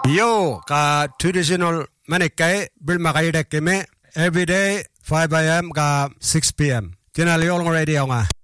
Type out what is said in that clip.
Yo ka traditional manikai bil makai dek keme every day 5 a.m. ka 6 p.m. Kena liol ngoredi nga.